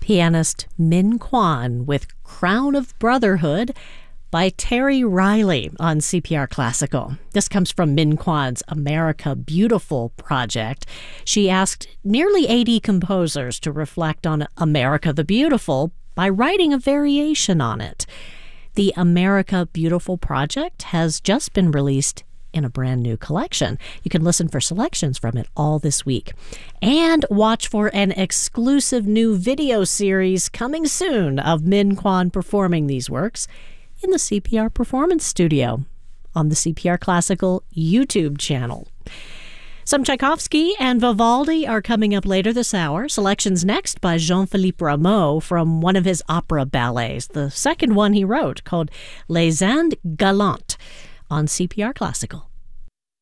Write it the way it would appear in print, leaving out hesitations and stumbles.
pianist Min Kwan with Crown of Brotherhood by Terry Riley on CPR Classical. This comes from Min Kwan's America Beautiful project. She asked nearly 80 composers to reflect on America the Beautiful by writing a variation on it. The America Beautiful project has just been released in a brand new collection. You can listen for selections from it all this week. And watch for an exclusive new video series coming soon of Min Kwan performing these works in the CPR Performance Studio on the CPR Classical YouTube channel. Some Tchaikovsky and Vivaldi are coming up later this hour. Selections next by Jean-Philippe Rameau from one of his opera ballets, the second one he wrote, called Les Indes Galantes, on CPR Classical.